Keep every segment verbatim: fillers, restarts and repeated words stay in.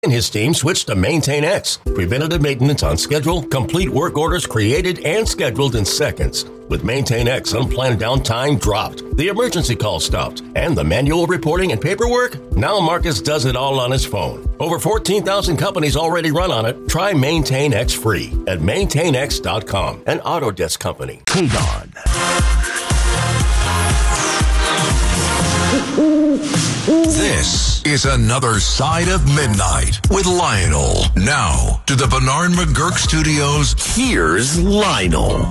And his team switched to Maintain X. Preventative maintenance on schedule, complete work orders created and scheduled in seconds. With Maintain X, unplanned downtime dropped, the emergency call stopped, and the manual reporting and paperwork? Now Marcus does it all on his phone. Over fourteen thousand companies already run on it. Try Maintain X free at maintain x dot com, an Autodesk company. K D O N. This is Another Side of Midnight with Lionel. Now, to the Bernard McGurk Studios, here's Lionel.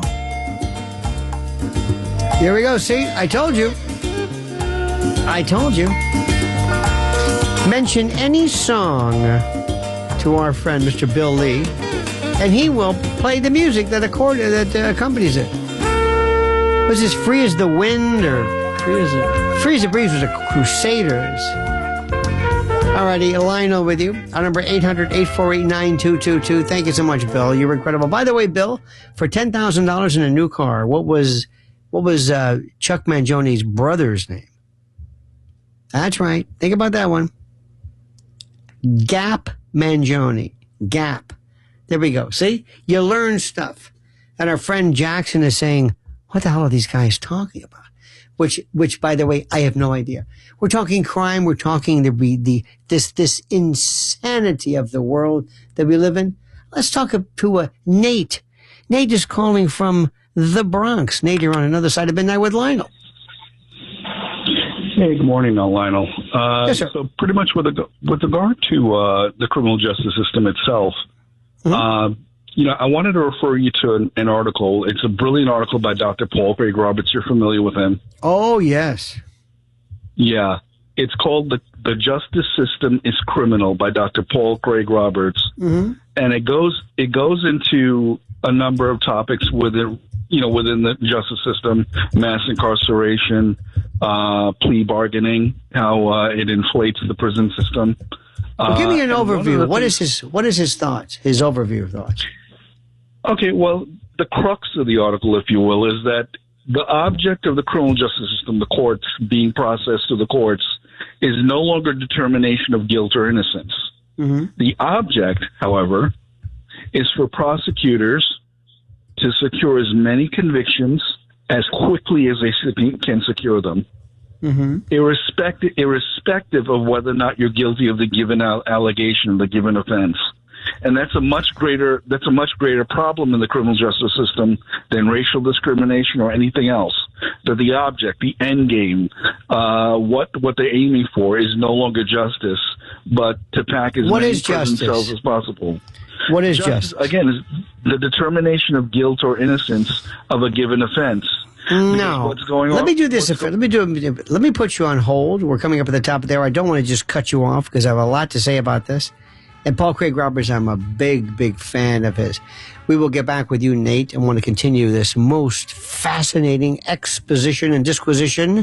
Here we go. See, I told you. I told you. Mention any song to our friend, Mister Bill Lee, and he will play the music that, accord- that uh, accompanies it. Was this Free as the Wind or... Free as, a, Free as a Breeze was a Crusaders. Alrighty, Lionel with you. Our number eight hundred, eight four eight, nine two two two. Thank you so much, Bill. You're incredible. By the way, Bill, for ten thousand dollars in a new car, what was what was uh, Chuck Mangioni's brother's name? That's right. Think about that one. Gap Mangione. Gap. There we go. See? You learn stuff. And our friend Jackson is saying, what the hell are these guys talking about? Which, which, by the way, I have no idea. We're talking crime. We're talking the, the, this, this insanity of the world that we live in. Let's talk to uh, Nate. Nate is calling from the Bronx. Nate, you're on Another Side of Midnight with Lionel. Hey, good morning, uh, Lionel. Uh, yes, sir. So pretty much with, a, with regard to uh, the criminal justice system itself, mm-hmm. uh, you know, I wanted to refer you to an, an article. It's a brilliant article by Doctor Paul Craig Roberts. You're familiar with him. Oh, yes. Yeah. It's called The, the Justice System is Criminal by Doctor Paul Craig Roberts. Mm-hmm. And it goes it goes into a number of topics within, you know, within the justice system, mass incarceration, uh, plea bargaining, how uh, it inflates the prison system. Well, give me an uh, overview. What things, is his What is his thoughts? His overview of thoughts. Okay, well, the crux of the article, if you will, is that the object of the criminal justice system, the courts being processed to the courts, is no longer determination of guilt or innocence. Mm-hmm. The object, however, is for prosecutors to secure as many convictions as quickly as they can secure them. Mm-hmm. Irrespective, irrespective of whether or not you're guilty of the given allegation, the given offense. And that's a much greater that's a much greater problem in the criminal justice system than racial discrimination or anything else. That the object, the end game, uh, what what they're aiming for is no longer justice, but to pack as what many is prison justice? cells as possible. What is justice? justice? Again, is the determination of guilt or innocence of a given offense. No. What's going on? Let me do this. If, let me do. Let me put you on hold. We're coming up at the top of there. I don't want to just cut you off because I have a lot to say about this. And Paul Craig Roberts, I'm a big, big fan of his. We will get back with you, Nate, and want to continue this most fascinating exposition and disquisition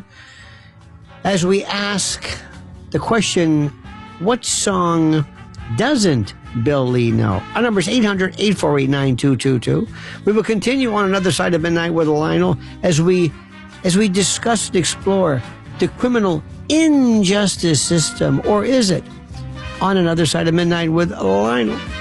as we ask the question, what song doesn't Bill Lee know? Our number is eight hundred, eight four eight, nine two two two. We will continue on Another Side of Midnight with Lionel as we, as we discuss and explore the criminal injustice system, or is it? On Another Side of Midnight with Lionel.